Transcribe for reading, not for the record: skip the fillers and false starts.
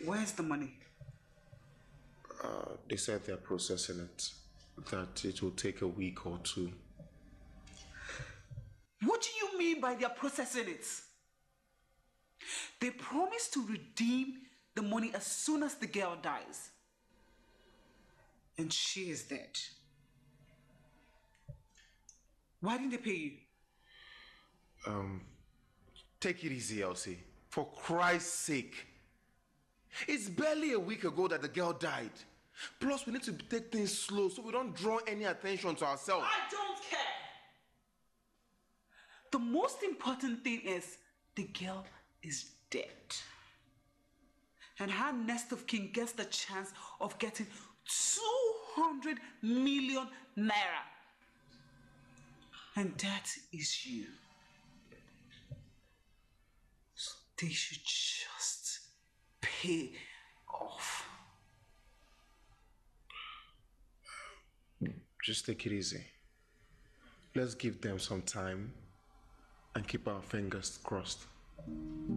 Where's the money? They said they're processing it. That it will take a week or two. What do you mean by they're processing it? They promised to redeem the money as soon as the girl dies. And she is dead. Why didn't they pay you? Take it easy, Elsie. For Christ's sake. It's barely a week ago that the girl died. Plus, we need to take things slow so we don't draw any attention to ourselves. I don't care! The most important thing is the girl is dead. And her next of kin gets the chance of getting 200 million naira. And that is you. So they should just pay off. Just take it easy. Let's give them some time and keep our fingers crossed.